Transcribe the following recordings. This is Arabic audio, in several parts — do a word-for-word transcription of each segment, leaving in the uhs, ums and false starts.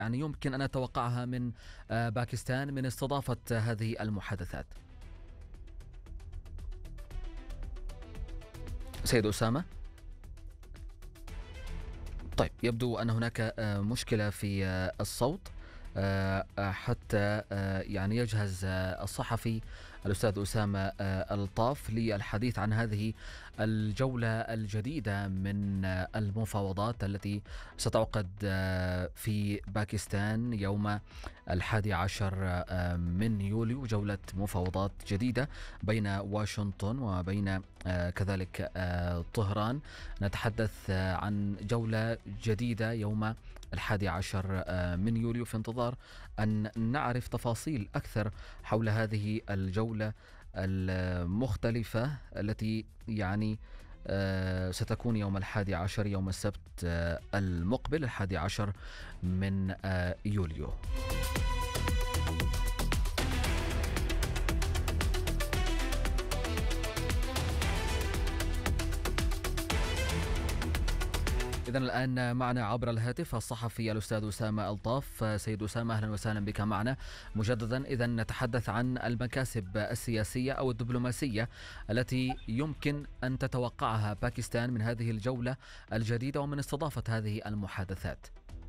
يعني يمكن أن نتوقعها من باكستان من استضافة هذه المحادثات؟ سيد أسامة؟ طيب، يبدو أن هناك مشكلة في الصوت حتى يعني يجهز الصحفي الأستاذ أسامة الطاف للحديث عن هذه الجولة الجديدة من المفاوضات التي ستعقد في باكستان يوم الحادي عشر من يوليو. جولة مفاوضات جديدة بين واشنطن وبين كذلك طهران. نتحدث عن جولة جديدة يوم الحادي عشر من يوليو في انتظار أن نعرف تفاصيل أكثر حول هذه الجولة المختلفة التي يعني ستكون يوم الحادي عشر، يوم السبت المقبل الحادي عشر من يوليو. إذن الآن معنا عبر الهاتف الصحفي الأستاذ أسامة الطاف. سيد أسامة، أهلا وسهلا بك معنا مجددا. إذن نتحدث عن المكاسب السياسية أو الدبلوماسية التي يمكن أن تتوقعها باكستان من هذه الجولة الجديدة ومن استضافة هذه المحادثات.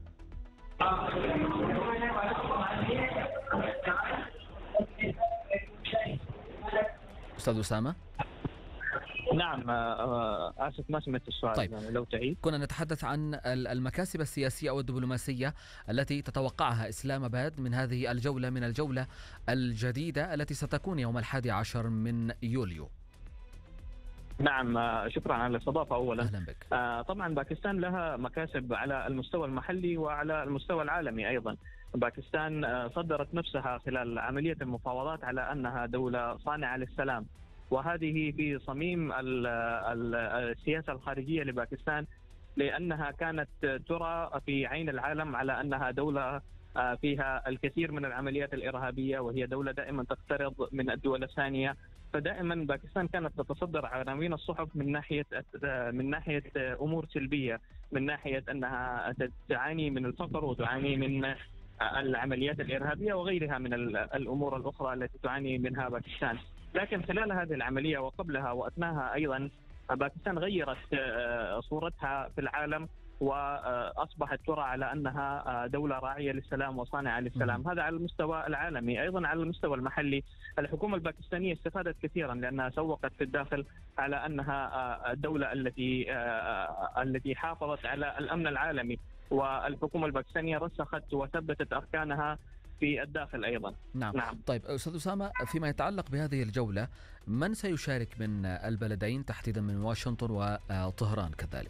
أستاذ أسامة؟ نعم، آسف ما سمعت السؤال. طيب. يعني لو تعيد. كنا نتحدث عن المكاسب السياسية أو الدبلوماسية التي تتوقعها إسلام آباد من هذه الجولة، من الجولة الجديدة التي ستكون يوم الحادي عشر من يوليو. نعم، شكرا على الاستضافة أولا. أهلا بك. طبعا باكستان لها مكاسب على المستوى المحلي وعلى المستوى العالمي أيضا. باكستان صدرت نفسها خلال عملية المفاوضات على أنها دولة صانعة للسلام، وهذه في صميم السياسة الخارجية لباكستان، لأنها كانت ترى في عين العالم على أنها دولة فيها الكثير من العمليات الإرهابية، وهي دولة دائما تقترض من الدول الثانية. فدائما باكستان كانت تتصدر عناوين الصحف من ناحية من ناحية أمور سلبية، من ناحية أنها تعاني من الفقر وتعاني من العمليات الإرهابية وغيرها من الأمور الأخرى التي تعاني منها باكستان. لكن خلال هذه العملية وقبلها وأثناءها أيضا باكستان غيرت صورتها في العالم، وأصبحت ترى على أنها دولة راعية للسلام وصانعة للسلام. هذا على المستوى العالمي. أيضا على المستوى المحلي الحكومة الباكستانية استفادت كثيرا، لأنها سوقت في الداخل على أنها الدولة التي التي حافظت على الأمن العالمي، والحكومة الباكستانية رسخت وثبتت أركانها في الداخل أيضا. نعم. نعم. طيب أستاذ أسامة، فيما يتعلق بهذه الجولة، من سيشارك من البلدين تحديدا من واشنطن وطهران كذلك؟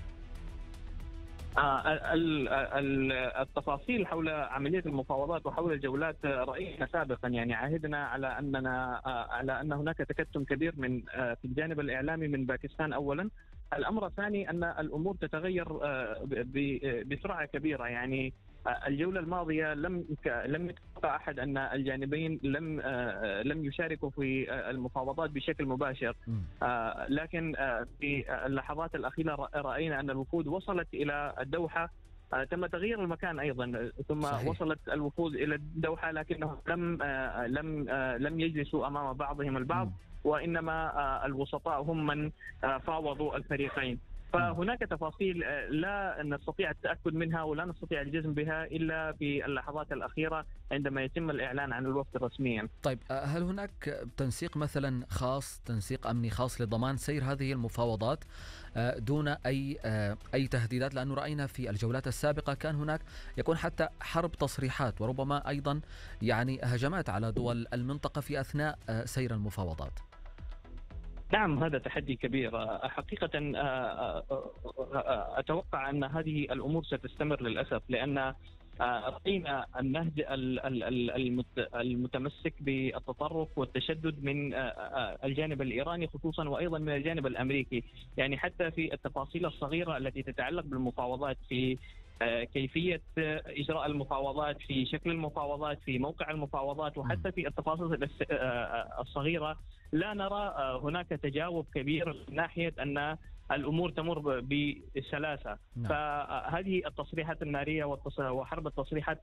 التفاصيل حول عملية المفاوضات وحول الجولات رأينا سابقا، يعني عهدنا على أننا على أن هناك تكتم كبير من في الجانب الإعلامي من باكستان أولا. الأمر الثاني أن الأمور تتغير بسرعة كبيرة. يعني الجولة الماضية لم لم يتوقع أحد أن الجانبين لم لم يشاركوا في المفاوضات بشكل مباشر، لكن في اللحظات الأخيرة رأينا أن الوفود وصلت إلى الدوحة. تم تغيير المكان أيضا، ثم صحيح. وصلت الوفود إلى الدوحة، لكنهم لم لم لم يجلسوا أمام بعضهم البعض، وإنما الوسطاء هم من فاوضوا الفريقين. فهناك تفاصيل لا نستطيع التأكد منها ولا نستطيع الجزم بها إلا في اللحظات الأخيرة عندما يتم الإعلان عن الوفد رسميا. طيب، هل هناك تنسيق مثلا خاص، تنسيق أمني خاص لضمان سير هذه المفاوضات دون أي أي تهديدات؟ لأنه رأينا في الجولات السابقة كان هناك يكون حتى حرب تصريحات، وربما أيضا يعني هجمات على دول المنطقة في أثناء سير المفاوضات. نعم، هذا تحدي كبير حقيقة. أتوقع أن هذه الأمور ستستمر للأسف، لأن رأينا النهج المتمسك بالتطرف والتشدد من الجانب الإيراني خصوصا، وأيضا من الجانب الأمريكي. يعني حتى في التفاصيل الصغيرة التي تتعلق بالمفاوضات، في كيفية إجراء المفاوضات، في شكل المفاوضات، في موقع المفاوضات، وحتى في التفاصيل الصغيرة لا نرى هناك تجاوب كبير من ناحية أن الامور تمر بسلاسه. نعم. فهذه التصريحات الناريه وحرب التصريحات